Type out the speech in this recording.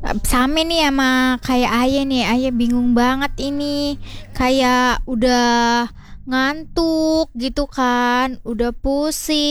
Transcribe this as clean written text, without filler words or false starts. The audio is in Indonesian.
Sama nih sama kayak Ayah nih. Ayah bingung banget ini. Kayak udah ngantuk gitu kan, udah pusing.